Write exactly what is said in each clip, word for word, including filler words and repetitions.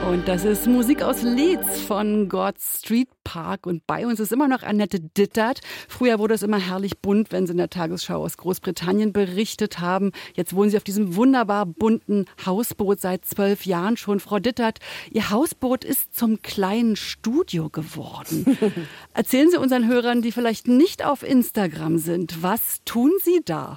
Und das ist Musik aus Leeds von God Street Park. Und bei uns ist immer noch Annette Dittert. Früher wurde es immer herrlich bunt, wenn sie in der Tagesschau aus Großbritannien berichtet haben. Jetzt wohnen Sie auf diesem wunderbar bunten Hausboot seit zwölf Jahren schon. Frau Dittert, Ihr Hausboot ist zum kleinen Studio geworden. Erzählen Sie unseren Hörern, die vielleicht nicht auf Instagram sind, was tun Sie da?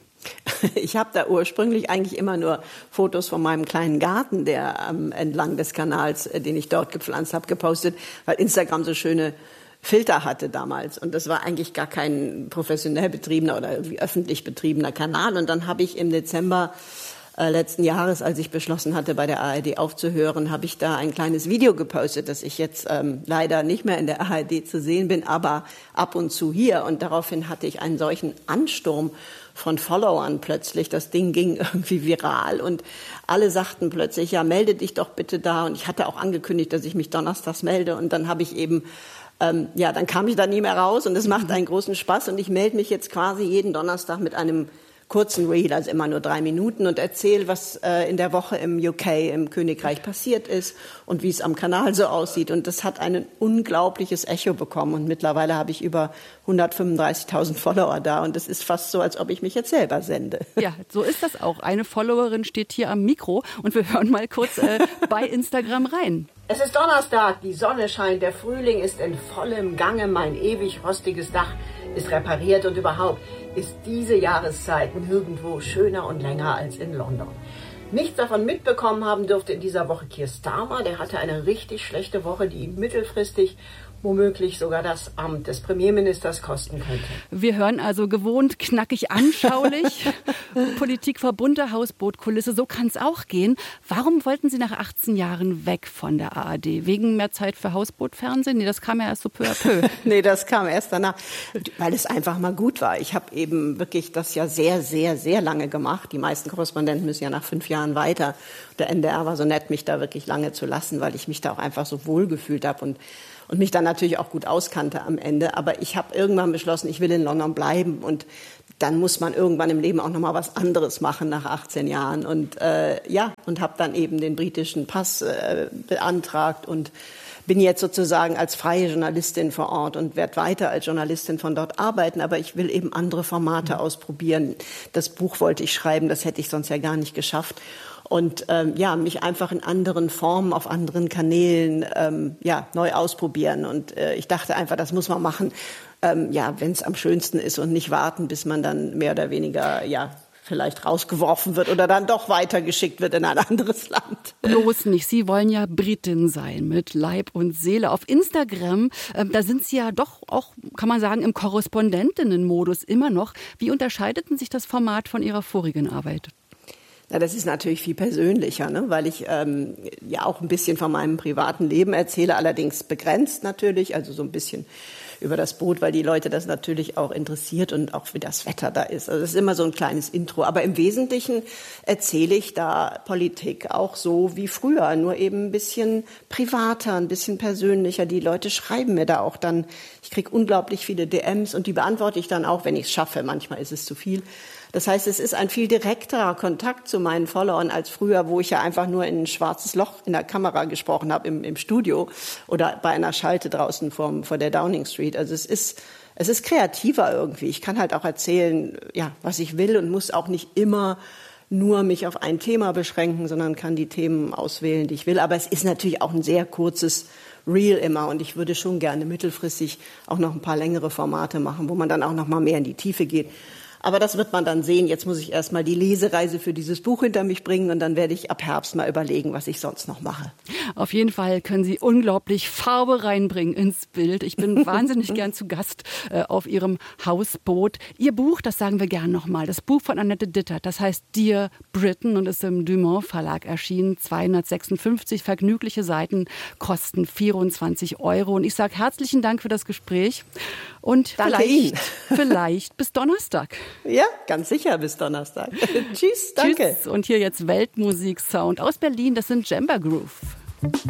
Ich habe da ursprünglich eigentlich immer nur Fotos von meinem kleinen Garten, der ähm, entlang des Kanals, äh, den ich dort gepflanzt habe, gepostet, weil Instagram so schöne Filter hatte damals. Und das war eigentlich gar kein professionell betriebener oder irgendwie öffentlich betriebener Kanal. Und dann habe ich im Dezember äh, letzten Jahres, als ich beschlossen hatte, bei der A R D aufzuhören, habe ich da ein kleines Video gepostet, dass ich jetzt ähm, leider nicht mehr in der A R D zu sehen bin, aber ab und zu hier. Und daraufhin hatte ich einen solchen Ansturm von Followern plötzlich. Das Ding ging irgendwie viral und alle sagten plötzlich, ja, melde dich doch bitte da. Und ich hatte auch angekündigt, dass ich mich donnerstags melde. Und dann habe ich eben, ähm, ja, dann kam ich da nie mehr raus und es macht einen großen Spaß. Und ich melde mich jetzt quasi jeden Donnerstag mit einem kurzen Reel, also immer nur drei Minuten, und erzähle, was äh, in der Woche im U K, im Königreich passiert ist und wie es am Kanal so aussieht. Und das hat ein unglaubliches Echo bekommen. Und mittlerweile habe ich über hundertfünfunddreißigtausend Follower da. Und es ist fast so, als ob ich mich jetzt selber sende. Ja, so ist das auch. Eine Followerin steht hier am Mikro und wir hören mal kurz äh, bei Instagram rein. Es ist Donnerstag, die Sonne scheint, der Frühling ist in vollem Gange, mein ewig rostiges Dach ist repariert und überhaupt ist diese Jahreszeit nirgendwo schöner und länger als in London. Nichts davon mitbekommen haben dürfte in dieser Woche Keir Starmer. Der hatte eine richtig schlechte Woche, die ihm mittelfristig womöglich sogar das Amt des Premierministers kosten könnte. Wir hören also gewohnt knackig anschaulich. Politik vor bunter Hausbootkulisse, so kann es auch gehen. Warum wollten Sie nach achtzehn Jahren weg von der A R D? Wegen mehr Zeit für Hausbootfernsehen? Nee, das kam ja erst so peu à peu. Nee, das kam erst danach, weil es einfach mal gut war. Ich habe eben wirklich das ja sehr, sehr, sehr lange gemacht. Die meisten Korrespondenten müssen ja nach fünf Jahren weiter. Der N D R war so nett, mich da wirklich lange zu lassen, weil ich mich da auch einfach so wohl gefühlt habe und und mich dann natürlich auch gut auskannte am Ende. Aber ich habe irgendwann beschlossen, ich will in London bleiben. Und dann muss man irgendwann im Leben auch noch mal was anderes machen nach achtzehn Jahren. Und äh, ja, und habe dann eben den britischen Pass äh, beantragt und bin jetzt sozusagen als freie Journalistin vor Ort und werde weiter als Journalistin von dort arbeiten. Aber ich will eben andere Formate ausprobieren. Das Buch wollte ich schreiben, das hätte ich sonst ja gar nicht geschafft. Und ähm, ja, mich einfach in anderen Formen, auf anderen Kanälen ähm, ja, neu ausprobieren. Und äh, ich dachte einfach, das muss man machen, ähm, ja, wenn es am schönsten ist und nicht warten, bis man dann mehr oder weniger ja vielleicht rausgeworfen wird oder dann doch weitergeschickt wird in ein anderes Land. Bloß nicht. Sie wollen ja Britin sein mit Leib und Seele. Auf Instagram, äh, da sind Sie ja doch auch, kann man sagen, im Korrespondentinnen-Modus immer noch. Wie unterscheideten sich das Format von Ihrer vorigen Arbeit? Ja, das ist natürlich viel persönlicher, ne? Weil ich ähm, ja auch ein bisschen von meinem privaten Leben erzähle, allerdings begrenzt natürlich, also so ein bisschen über das Boot, weil die Leute das natürlich auch interessiert und auch wie das Wetter da ist. Also das ist immer so ein kleines Intro. Aber im Wesentlichen erzähle ich da Politik auch so wie früher, nur eben ein bisschen privater, ein bisschen persönlicher. Die Leute schreiben mir da auch dann, ich kriege unglaublich viele D Ms und die beantworte ich dann auch, wenn ich es schaffe. Manchmal ist es zu viel. Das heißt, es ist ein viel direkterer Kontakt zu meinen Followern als früher, wo ich ja einfach nur in ein schwarzes Loch in der Kamera gesprochen habe im, im Studio oder bei einer Schalte draußen vor, vor der Downing Street. Also es ist, es ist kreativer irgendwie. Ich kann halt auch erzählen, ja, was ich will und muss auch nicht immer nur mich auf ein Thema beschränken, sondern kann die Themen auswählen, die ich will. Aber es ist natürlich auch ein sehr kurzes Reel immer und ich würde schon gerne mittelfristig auch noch ein paar längere Formate machen, wo man dann auch noch mal mehr in die Tiefe geht. Aber das wird man dann sehen. Jetzt muss ich erst mal die Lesereise für dieses Buch hinter mich bringen und dann werde ich ab Herbst mal überlegen, was ich sonst noch mache. Auf jeden Fall können Sie unglaublich Farbe reinbringen ins Bild. Ich bin wahnsinnig gern zu Gast äh, auf Ihrem Hausboot. Ihr Buch, das sagen wir gern nochmal, das Buch von Annette Dittert, das heißt Dear Britain und ist im Dumont Verlag erschienen. zweihundertsechsundfünfzig vergnügliche Seiten, kosten vierundzwanzig Euro. Und ich sage herzlichen Dank für das Gespräch und Danke vielleicht, Ihnen. vielleicht bis Donnerstag. Ja, ganz sicher bis Donnerstag. Tschüss, danke. Tschüss. Und hier jetzt Weltmusik-Sound aus Berlin, das sind Jamba Groove.